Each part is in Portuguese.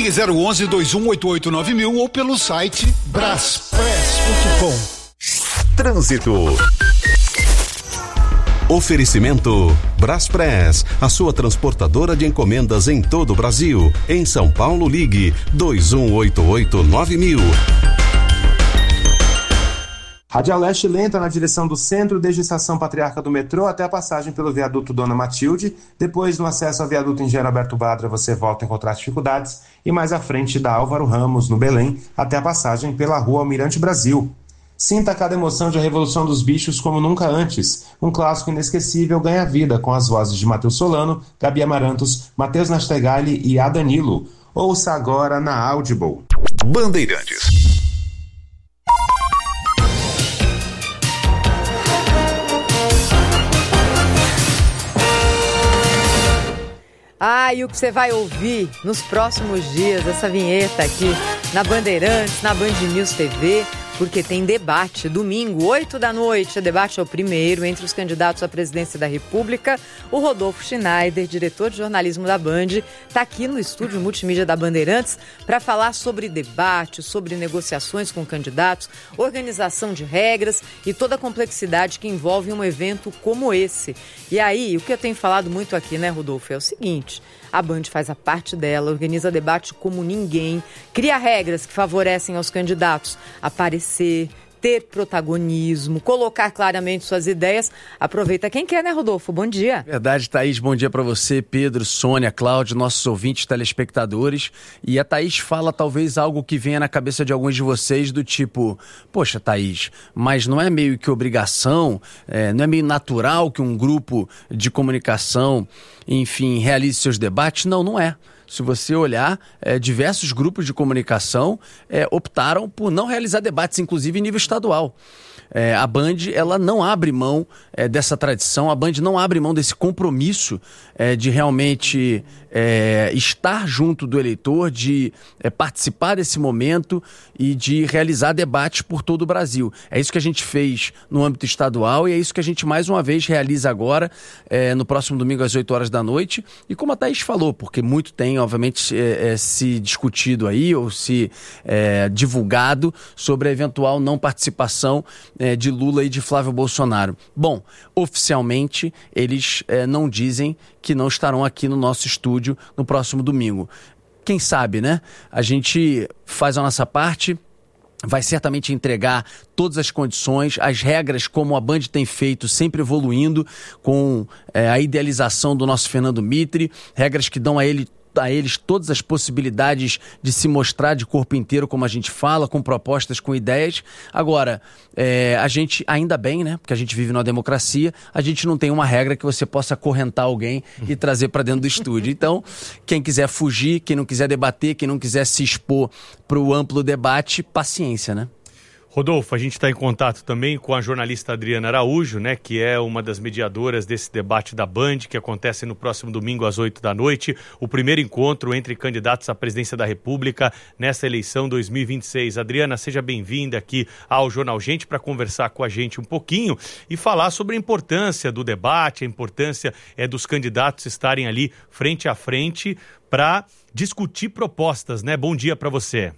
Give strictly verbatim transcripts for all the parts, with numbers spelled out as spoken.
Ligue zero onze, dois um oito oito, nove mil ou pelo site braspress ponto com. Trânsito. Oferecimento Braspress, a sua transportadora de encomendas em todo o Brasil. Em São Paulo, ligue dois um oito oito, nove mil. Radial Leste lenta na direção do centro, desde a estação Patriarca do metrô até a passagem pelo viaduto Dona Matilde. Depois, no acesso ao viaduto Engenheiro Alberto Badra, você volta a encontrar dificuldades. E mais à frente da Álvaro Ramos, no Belém, até a passagem pela rua Almirante Brasil. Sinta cada emoção de A Revolução dos Bichos como nunca antes. Um clássico inesquecível ganha vida com as vozes de Matheus Solano, Gabi Amarantos, Matheus Nastegali e Adanilo. Ouça agora na Audible. Bandeirantes. Ah, e o que você vai ouvir nos próximos dias, essa vinheta aqui na Bandeirantes, na Band News T V, porque tem debate, domingo, oito da noite, o debate é o primeiro entre os candidatos à presidência da República. O Rodolfo Schneider, diretor de jornalismo da Band, está aqui no estúdio multimídia da Bandeirantes para falar sobre debate, sobre negociações com candidatos, organização de regras e toda a complexidade que envolve um evento como esse. E aí, o que eu tenho falado muito aqui, né, Rodolfo, é o seguinte: a Band faz a parte dela, organiza debate como ninguém, cria regras que favorecem aos candidatos aparecer, ter protagonismo, colocar claramente suas ideias. Aproveita quem quer, né, Rodolfo? Bom dia. Verdade, Thaís. Bom dia para você, Pedro, Sônia, Cláudio, nossos ouvintes, telespectadores. E a Thaís fala talvez algo que venha na cabeça de alguns de vocês do tipo: poxa, Thaís, mas não é meio que obrigação, é, não é meio natural que um grupo de comunicação, enfim, realize seus debates? Não, não é. Se você olhar, é, diversos grupos de comunicação é, optaram por não realizar debates, inclusive em nível estadual. É, a Band, ela não abre mão é, dessa tradição, a Band não abre mão desse compromisso é, de realmente é, estar junto do eleitor, de é, participar desse momento e de realizar debates por todo o Brasil. É isso que a gente fez no âmbito estadual e é isso que a gente mais uma vez realiza agora, é, no próximo domingo às oito horas da noite. E como a Thaís falou, porque muito tem, obviamente, é, é, se discutido aí ou se é, divulgado sobre a eventual não participação É, de Lula e de Flávio Bolsonaro. Bom, oficialmente eles é, não dizem que não estarão aqui no nosso estúdio no próximo domingo. Quem sabe, né? A gente faz a nossa parte, vai certamente entregar todas as condições, as regras como a Band tem feito, sempre evoluindo com é, a idealização do nosso Fernando Mitre, regras que dão a ele a eles todas as possibilidades de se mostrar de corpo inteiro, como a gente fala, com propostas, com ideias. Agora, é, a gente, ainda bem, né, porque a gente vive numa democracia, a gente não tem uma regra que você possa acorrentar alguém e trazer para dentro do estúdio. Então, quem quiser fugir, quem não quiser debater, quem não quiser se expor para o amplo debate, paciência, né? Rodolfo, a gente está em contato também com a jornalista Adriana Araújo, né, que é uma das mediadoras desse debate da Band, que acontece no próximo domingo às oito da noite, o primeiro encontro entre candidatos à presidência da República nessa eleição dois mil e vinte e seis. Adriana, seja bem-vinda aqui ao Jornal Gente para conversar com a gente um pouquinho e falar sobre a importância do debate, a importância é dos candidatos estarem ali frente a frente para discutir propostas, né? Bom dia para você.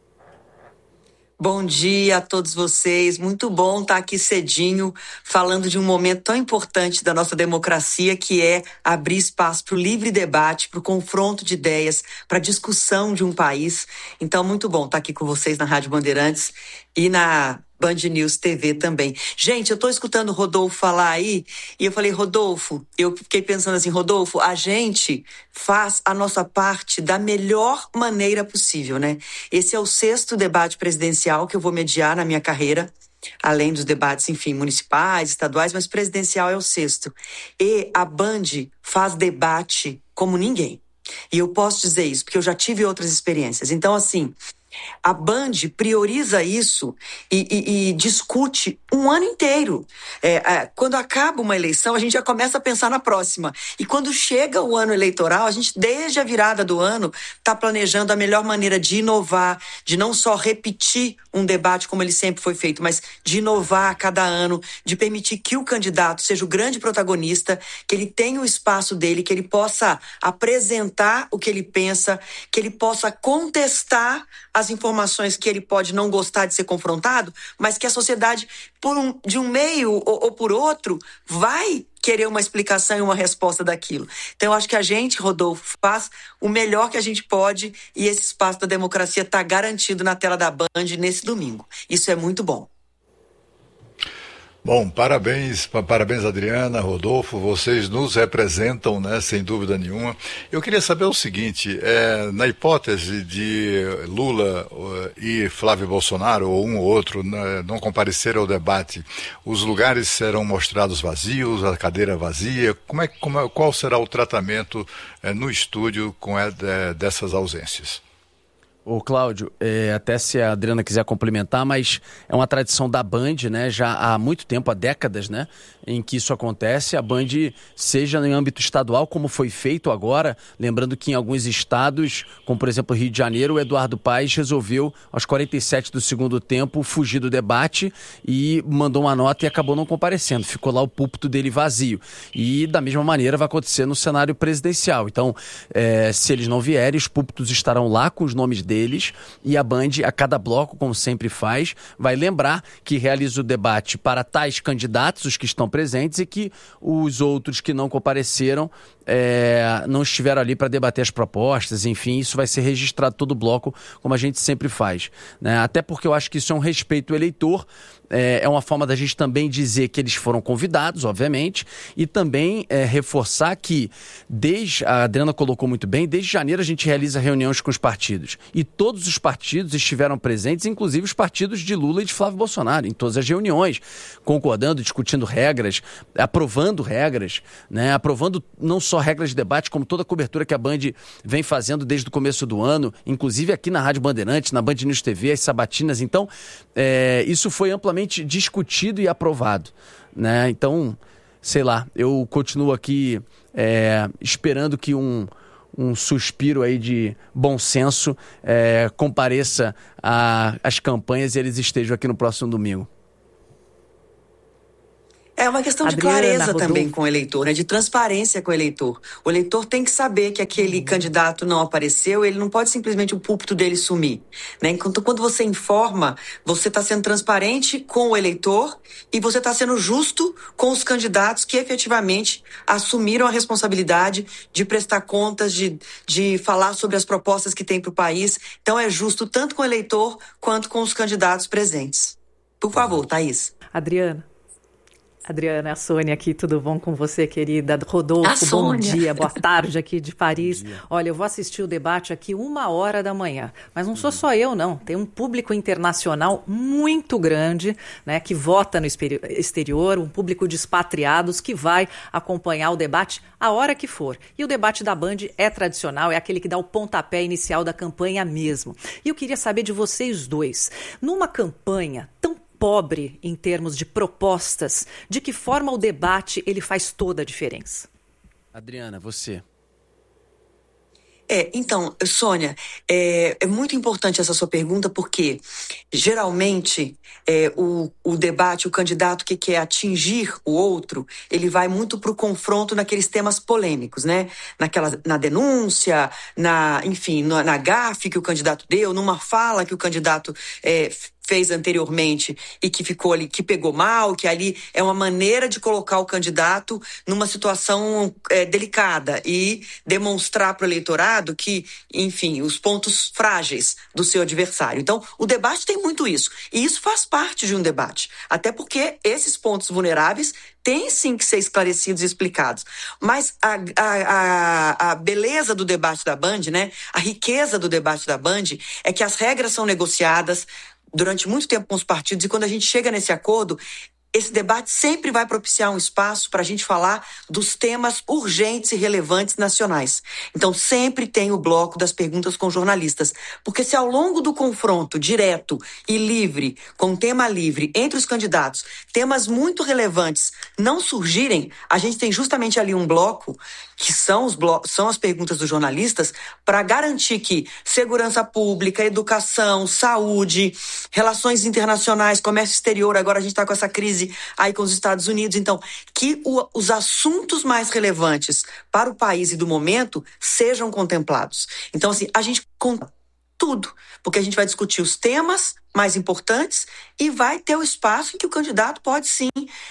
Bom dia a todos vocês, muito bom estar aqui cedinho falando de um momento tão importante da nossa democracia, que é abrir espaço para o livre debate, para o confronto de ideias, para a discussão de um país. Então, muito bom estar aqui com vocês na Rádio Bandeirantes e na Band News T V também. Gente, eu tô escutando o Rodolfo falar aí, e eu falei, Rodolfo, eu fiquei pensando assim, Rodolfo, a gente faz a nossa parte da melhor maneira possível, né? Esse é o sexto debate presidencial que eu vou mediar na minha carreira, além dos debates, enfim, municipais, estaduais, mas presidencial é o sexto. E a Band faz debate como ninguém. E eu posso dizer isso, porque eu já tive outras experiências. Então, assim, A Band prioriza isso e, e, e discute um ano inteiro. É, é, quando acaba uma eleição, a gente já começa a pensar na próxima. E quando chega o ano eleitoral, a gente, desde a virada do ano, está planejando a melhor maneira de inovar, de não só repetir um debate como ele sempre foi feito, mas de inovar a cada ano, de permitir que o candidato seja o grande protagonista, que ele tenha o espaço dele, que ele possa apresentar o que ele pensa, que ele possa contestar as informações que ele pode não gostar de ser confrontado, mas que a sociedade, por um, de um meio ou, ou por outro, vai querer uma explicação e uma resposta daquilo. Então, eu acho que a gente, Rodolfo, faz o melhor que a gente pode e esse espaço da democracia está garantido na tela da Band nesse domingo. Isso é muito bom. Bom, parabéns, parabéns Adriana, Rodolfo, vocês nos representam, né, sem dúvida nenhuma. Eu queria saber o seguinte, é, na hipótese de Lula e Flávio Bolsonaro, ou um ou outro, né, não comparecer ao debate, os lugares serão mostrados vazios, a cadeira vazia, como é, como, qual será o tratamento é, no estúdio com é, dessas ausências? Ô Cláudio, é, até se a Adriana quiser complementar, mas é uma tradição da Band, né, já há muito tempo, há décadas, né, em que isso acontece, a Band seja em âmbito estadual, como foi feito agora, lembrando que em alguns estados, como por exemplo Rio de Janeiro, o Eduardo Paes resolveu, aos quarenta e sete do segundo tempo, fugir do debate e mandou uma nota e acabou não comparecendo, ficou lá o púlpito dele vazio. E da mesma maneira vai acontecer no cenário presidencial. Então, é, se eles não vierem, os púlpitos estarão lá com os nomes deles e a Band, a cada bloco, como sempre faz, vai lembrar que realiza o debate para tais candidatos, os que estão presentes, e que os outros que não compareceram é, não estiveram ali para debater as propostas, enfim, isso vai ser registrado todo o bloco, como a gente sempre faz, né? Até porque eu acho que isso é um respeito ao eleitor, é, é uma forma da gente também dizer que eles foram convidados, obviamente, e também é, reforçar que, desde, a Adriana colocou muito bem, desde janeiro a gente realiza reuniões com os partidos, e todos os partidos estiveram presentes, inclusive os partidos de Lula e de Flávio Bolsonaro, em todas as reuniões, concordando, discutindo regras, aprovando regras, né? Aprovando não só regras de debate, como toda a cobertura que a Band vem fazendo desde o começo do ano, inclusive aqui na Rádio Bandeirantes, na Band News T V, as sabatinas. Então, é, isso foi amplamente discutido e aprovado, né? Então, sei lá, eu continuo aqui é, esperando que um um suspiro aí de bom senso é, compareça às campanhas e eles estejam aqui no próximo domingo. É uma questão de Adriana, clareza Rodolfo. também com o eleitor, né? De transparência com o eleitor. O eleitor tem que saber que aquele uhum. candidato não apareceu, ele não pode simplesmente o púlpito dele sumir, né? Enquanto quando você informa, você está sendo transparente com o eleitor e você está sendo justo com os candidatos que efetivamente assumiram a responsabilidade de prestar contas, de, de falar sobre as propostas que tem para o país. Então é justo tanto com o eleitor quanto com os candidatos presentes. Por favor, Thaís. Adriana. Adriana, a Sônia aqui, tudo bom com você, querida? Rodolfo, bom dia, boa tarde aqui de Paris. Olha, eu vou assistir o debate aqui uma hora da manhã, mas não sou só eu, não. Tem um público internacional muito grande, né, que vota no exterior, um público de expatriados que vai acompanhar o debate a hora que for. E o debate da Band é tradicional, é aquele que dá o pontapé inicial da campanha mesmo. E eu queria saber de vocês dois, numa campanha tão pobre em termos de propostas, de que forma o debate ele faz toda a diferença? Adriana, você. É, então, Sônia, é, é muito importante essa sua pergunta porque, geralmente, é, o, o debate, o candidato que quer atingir o outro, ele vai muito para o confronto naqueles temas polêmicos, né? Naquela, na denúncia, na, enfim, na, na gafe que o candidato deu, numa fala que o candidato é, fez anteriormente e que ficou ali, que pegou mal, que ali é uma maneira de colocar o candidato numa situação é, delicada e demonstrar para o eleitorado que, enfim, os pontos frágeis do seu adversário. Então, o debate tem muito isso. E isso faz parte de um debate. Até porque esses pontos vulneráveis têm sim que ser esclarecidos e explicados. Mas a, a, a, a beleza do debate da Band, né? A riqueza do debate da Band é que as regras são negociadas durante muito tempo com os partidos, e quando a gente chega nesse acordo, esse debate sempre vai propiciar um espaço para a gente falar dos temas urgentes e relevantes nacionais. Então, sempre tem o bloco das perguntas com jornalistas. Porque se ao longo do confronto direto e livre, com tema livre, entre os candidatos, temas muito relevantes não surgirem, a gente tem justamente ali um bloco, que são, os blo- são as perguntas dos jornalistas, para garantir que segurança pública, educação, saúde, relações internacionais, comércio exterior, agora a gente está com essa crise aí com os Estados Unidos, então, que o, os assuntos mais relevantes para o país e do momento sejam contemplados. Então, assim, a gente conta tudo, porque a gente vai discutir os temas mais importantes e vai ter o espaço em que o candidato pode, sim,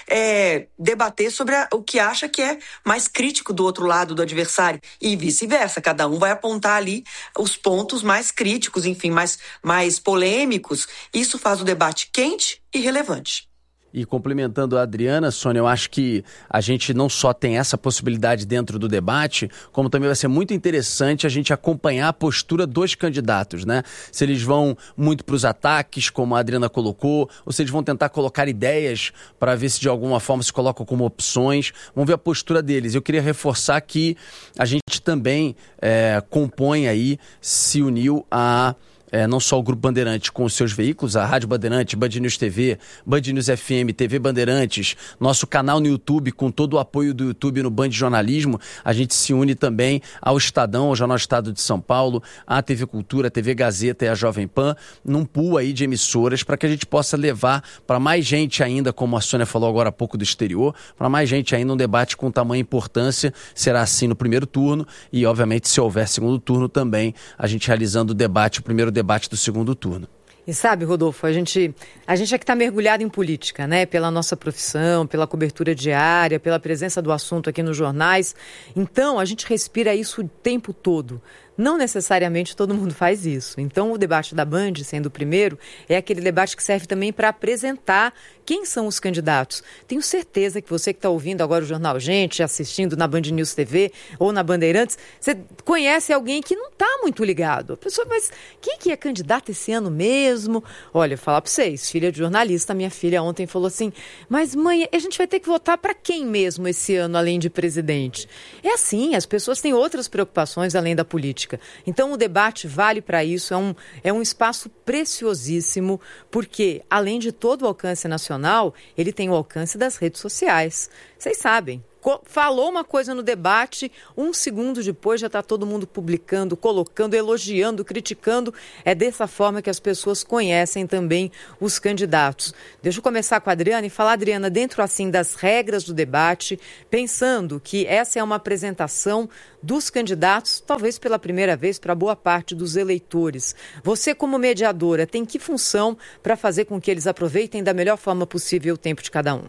é, debater sobre a, o que acha que é mais crítico do outro lado do adversário e vice-versa. Cada um vai apontar ali os pontos mais críticos, enfim, mais, mais polêmicos. Isso faz o debate quente e relevante. E complementando a Adriana, Sônia, eu acho que a gente não só tem essa possibilidade dentro do debate, como também vai ser muito interessante a gente acompanhar a postura dos candidatos, né? Se eles vão muito para os ataques, como a Adriana colocou, ou se eles vão tentar colocar ideias para ver se de alguma forma se colocam como opções. Vamos ver a postura deles. Eu queria reforçar que a gente também é, compõe aí, se uniu a... É, não só o Grupo Bandeirantes com os seus veículos, a Rádio Bandeirantes, Band News T V, Band News F M, T V Bandeirantes, nosso canal no YouTube, com todo o apoio do YouTube no Band Jornalismo, a gente se une também ao Estadão, ao Jornal Estado de São Paulo, à T V Cultura, a T V Gazeta e a Jovem Pan, num pool aí de emissoras para que a gente possa levar para mais gente ainda, como a Sônia falou agora há pouco do exterior, para mais gente ainda um debate com tamanha importância. Será assim no primeiro turno e, obviamente, se houver segundo turno também, a gente realizando o debate, o primeiro debate debate do segundo turno. E sabe, Rodolfo, a gente, a gente é que está mergulhado em política, né? Pela nossa profissão, pela cobertura diária, pela presença do assunto aqui nos jornais. Então, a gente respira isso o tempo todo. Não necessariamente todo mundo faz isso. Então, o debate da Band, sendo o primeiro, é aquele debate que serve também para apresentar quem são os candidatos. Tenho certeza que você que está ouvindo agora o Jornal Gente, assistindo na Band News T V ou na Bandeirantes, você conhece alguém que não está muito ligado. A pessoa, mas quem que é candidato esse ano mesmo? Olha, vou falar para vocês, filha de jornalista, minha filha ontem falou assim, mas mãe, a gente vai ter que votar para quem mesmo esse ano, além de presidente? É assim, as pessoas têm outras preocupações além da política. Então o debate vale para isso, é um, é um espaço preciosíssimo, porque além de todo o alcance nacional, ele tem o alcance das redes sociais. Vocês sabem, falou uma coisa no debate, um segundo depois já está todo mundo publicando, colocando, elogiando, criticando. É dessa forma que as pessoas conhecem também os candidatos. Deixa eu começar com a Adriana e falar, Adriana, dentro assim das regras do debate, pensando que essa é uma apresentação dos candidatos, talvez pela primeira vez para boa parte dos eleitores. Você, como mediadora, tem que função para fazer com que eles aproveitem da melhor forma possível o tempo de cada um?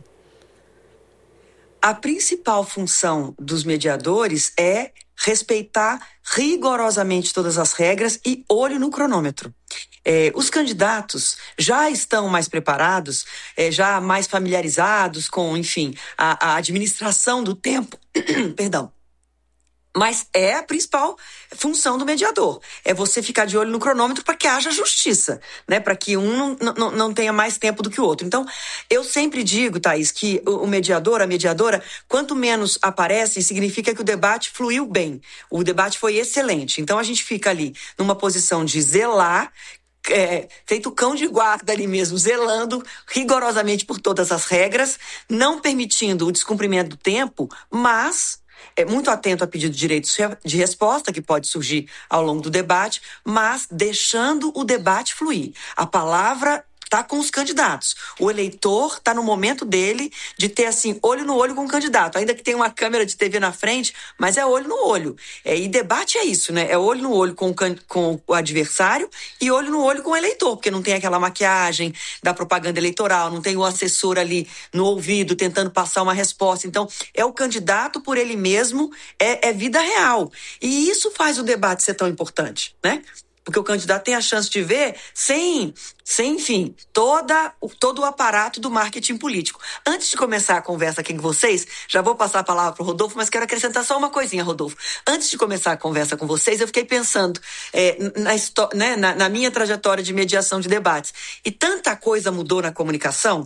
A principal função dos mediadores é respeitar rigorosamente todas as regras e olho no cronômetro. É, os candidatos já estão mais preparados, é, já mais familiarizados com, enfim, a, a administração do tempo. Perdão. Mas é a principal função do mediador. É você ficar de olho no cronômetro para que haja justiça, né? Para que um não, não, não tenha mais tempo do que o outro. Então, eu sempre digo, Thaís, que o mediador, a mediadora, quanto menos aparecem, significa que o debate fluiu bem. O debate foi excelente. Então, a gente fica ali numa posição de zelar, É, feito cão de guarda ali mesmo, zelando rigorosamente por todas as regras, não permitindo o descumprimento do tempo, mas é muito atento a pedido de direitos de resposta que pode surgir ao longo do debate, mas deixando o debate fluir. A palavra está com os candidatos. O eleitor está no momento dele de ter, assim, olho no olho com o candidato. Ainda que tenha uma câmera de T V na frente, mas é olho no olho. É, e debate é isso, né? É olho no olho com o, can... com o adversário e olho no olho com o eleitor, porque não tem aquela maquiagem da propaganda eleitoral, não tem o assessor ali no ouvido tentando passar uma resposta. Então, é o candidato por ele mesmo, é, é vida real. E isso faz o debate ser tão importante, né? Porque o candidato tem a chance de ver sem, sem enfim, toda, todo o aparato do marketing político. Antes de começar a conversa aqui com vocês, já vou passar a palavra para o Rodolfo, mas quero acrescentar só uma coisinha, Rodolfo. Antes de começar a conversa com vocês, eu fiquei pensando é, na, né, na, na minha trajetória de mediação de debates. E tanta coisa mudou na comunicação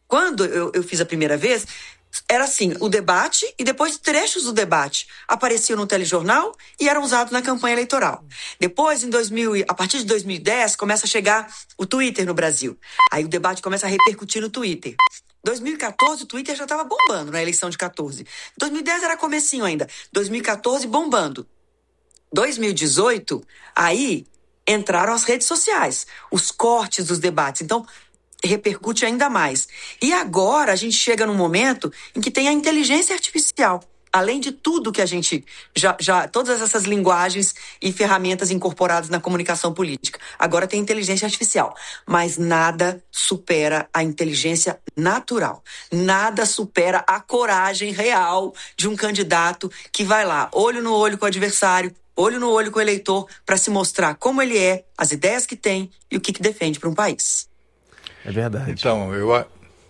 Quando eu, eu fiz a primeira vez, era assim, o debate e depois trechos do debate apareciam no telejornal e eram usados na campanha eleitoral. Depois, em dois mil, a partir de dois mil e dez, começa a chegar o Twitter no Brasil. Aí o debate começa a repercutir no Twitter. dois mil e catorze, o Twitter já estava bombando na eleição de catorze. dois mil e dez era comecinho ainda. dois mil e catorze, bombando. dois mil e dezoito, aí entraram as redes sociais, os cortes dos debates. Então, repercute ainda mais. E agora a gente chega num momento em que tem a inteligência artificial. Além de tudo que a gente já, já... Todas essas linguagens e ferramentas incorporadas na comunicação política. Agora tem inteligência artificial. Mas nada supera a inteligência natural. Nada supera a coragem real de um candidato que vai lá, olho no olho com o adversário, olho no olho com o eleitor, para se mostrar como ele é, as ideias que tem e o que, que defende para um país. É verdade. Então, eu,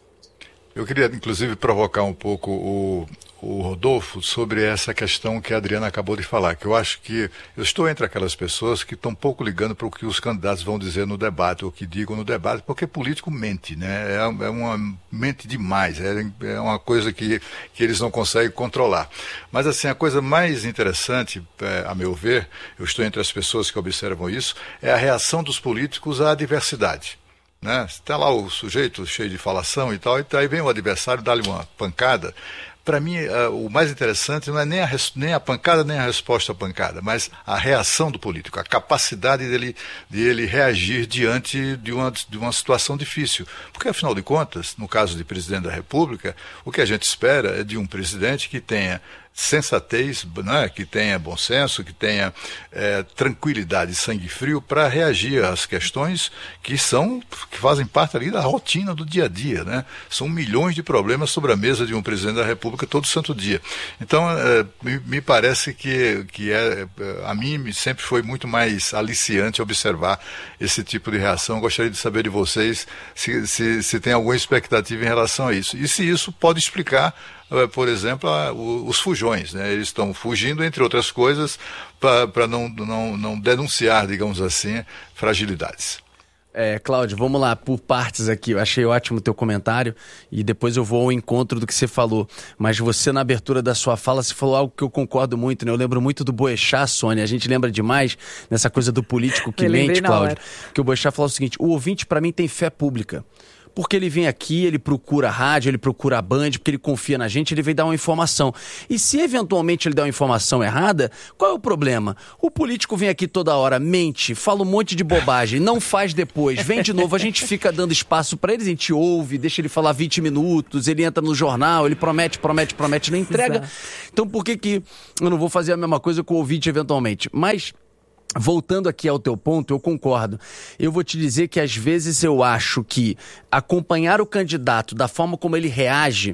eu queria, inclusive, provocar um pouco o, o Rodolfo sobre essa questão que a Adriana acabou de falar, que eu acho que eu estou entre aquelas pessoas que estão um pouco ligando para o que os candidatos vão dizer no debate, ou que digam no debate, porque político mente, né? É, é uma mente demais, é, é uma coisa que, que eles não conseguem controlar. Mas, assim, a coisa mais interessante, é, a meu ver, eu estou entre as pessoas que observam isso, é a reação dos políticos à adversidade. Né? Está lá o sujeito cheio de falação e tal, e aí vem o adversário, dá-lhe uma pancada. Para mim, uh, o mais interessante não é nem a, nem a pancada, nem a resposta à pancada, mas a reação do político, a capacidade dele, de ele reagir diante de uma, de uma situação difícil. Porque, afinal de contas, no caso de presidente da República, o que a gente espera é de um presidente que tenha sensatez, né, que tenha bom senso, que tenha é, tranquilidade, sangue frio para reagir às questões que são, que fazem parte ali da rotina do dia a dia, né? São milhões de problemas sobre a mesa de um presidente da República todo santo dia. Então, é, me, me parece que, que é, a mim sempre foi muito mais aliciante observar esse tipo de reação. Eu gostaria de saber de vocês se, se, se tem alguma expectativa em relação a isso. E se isso pode explicar, por exemplo, os fujões, né? Eles estão fugindo, entre outras coisas, para não, não, não denunciar, digamos assim, fragilidades. É, Cláudio, vamos lá, por partes aqui. Eu achei ótimo o teu comentário e depois eu vou ao encontro do que você falou. Mas você, na abertura da sua fala, você falou algo que eu concordo muito, né? Eu lembro muito do Boechat, Sônia. A gente lembra demais nessa coisa do político que mente, Cláudio. Que o Boechat falou o seguinte: o ouvinte, para mim, tem fé pública. Porque ele vem aqui, ele procura a rádio, ele procura a Band, porque ele confia na gente, ele vem dar uma informação. E se eventualmente ele der uma informação errada, qual é o problema? O político vem aqui toda hora, mente, fala um monte de bobagem, não faz depois, vem de novo, a gente fica dando espaço para eles, a gente ouve, deixa ele falar vinte minutos, ele entra no jornal, ele promete, promete, promete, não entrega. Exato. Então por que que eu não vou fazer a mesma coisa com o ouvinte eventualmente? Mas... voltando aqui ao teu ponto, eu concordo. Eu vou te dizer que às vezes eu acho que acompanhar o candidato da forma como ele reage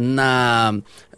na...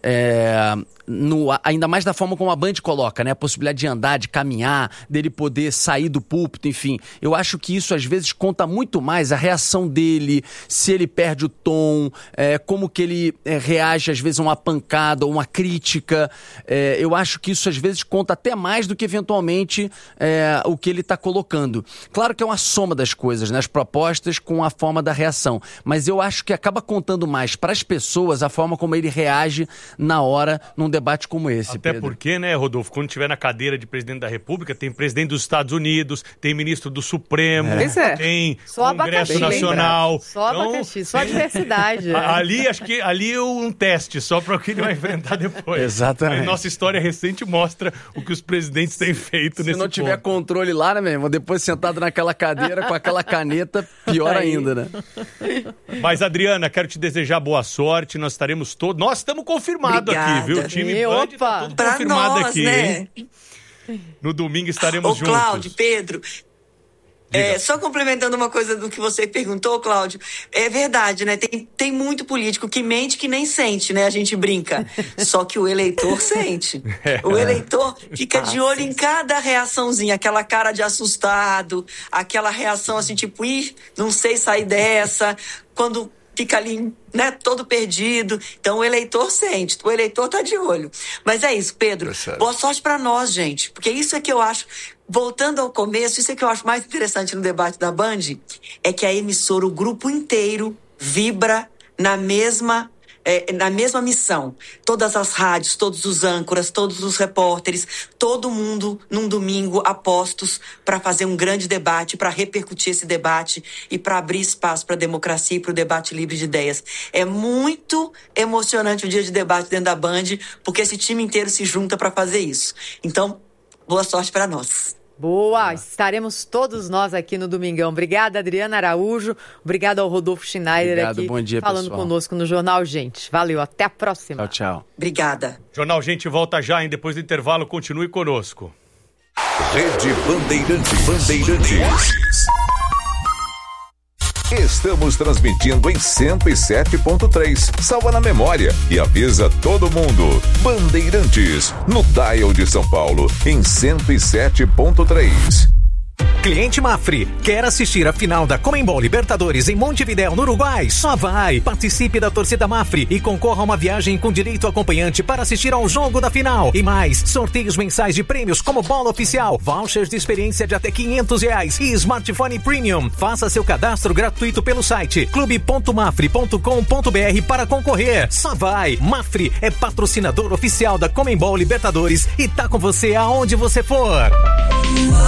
É, no, ainda mais da forma como a Band coloca, né? A possibilidade de andar, de caminhar, dele poder sair do púlpito, enfim. Eu acho que isso às vezes conta muito mais a reação dele, se ele perde o tom, é, como que ele é, reage às vezes a uma pancada ou uma crítica. É, eu acho que isso às vezes conta até mais do que eventualmente é, o que ele está colocando. Claro que é uma soma das coisas, né? As propostas com a forma da reação. Mas eu acho que acaba contando mais para as pessoas a forma como ele reage na hora, num debate como esse, Até Pedro. porque, né, Rodolfo, quando estiver na cadeira de presidente da República, tem presidente dos Estados Unidos, tem ministro do Supremo, é. tem só Congresso abacaxi, Nacional. Só então, abacaxi, só diversidade. Ali, acho que ali é um teste, só para o que ele vai enfrentar depois. Exatamente. A nossa história recente mostra o que os presidentes têm feito Se nesse não tiver ponto. controle lá, né, meu irmão? Depois sentado naquela cadeira com aquela caneta, pior Aí. ainda, né? Mas, Adriana, quero te desejar boa sorte, nós estaremos todos... Nós estamos confirmados aqui, viu? O time e, Band opa, tá todo pra confirmado nós, aqui, né? hein? No domingo estaremos Ô, juntos. Cláudio, Pedro... É, só complementando uma coisa do que você perguntou, Cláudio, é verdade, né? Tem, tem muito político que mente que nem sente, né? A gente brinca. Só que o eleitor sente. O eleitor fica de olho em cada reaçãozinha, aquela cara de assustado, aquela reação assim, tipo, ih, não sei sair dessa. Quando fica ali, né, todo perdido. Então o eleitor sente, o eleitor tá de olho. Mas é isso, Pedro. Boa sorte pra nós, gente. Porque isso é que eu acho... Voltando ao começo, isso é que eu acho mais interessante no debate da Band, é que a emissora, o grupo inteiro, vibra na mesma É, na mesma missão, todas as rádios, todos os âncoras, todos os repórteres, todo mundo num domingo apostos para fazer um grande debate, para repercutir esse debate e para abrir espaço para a democracia e para o debate livre de ideias. É muito emocionante o dia de debate dentro da Band, porque esse time inteiro se junta para fazer isso. Então, boa sorte para nós. Boa, estaremos todos nós aqui no Domingão. Obrigada, Adriana Araújo. Obrigado ao Rodolfo Schneider. Obrigado, aqui bom dia, falando pessoal. conosco no Jornal Gente. Valeu, até a próxima. Tchau, tchau. Obrigada. Jornal Gente volta já, hein? Depois do intervalo, continue conosco. Rede Bandeirantes. Bandeirantes. Estamos transmitindo em cento e sete ponto três. Salva na memória e avisa todo mundo. Bandeirantes, no dial de São Paulo, em cento e sete ponto três. Cliente Mafre, quer assistir a final da Conmebol Libertadores em Montevidéu, no Uruguai? Só vai! Participe da torcida Mafre e concorra a uma viagem com direito acompanhante para assistir ao jogo da final. E mais, sorteios mensais de prêmios como bola oficial, vouchers de experiência de até quinhentos reais e smartphone premium. Faça seu cadastro gratuito pelo site clube ponto mafre ponto com ponto br para concorrer. Só vai! Mafre é patrocinador oficial da Conmebol Libertadores e tá com você aonde você for.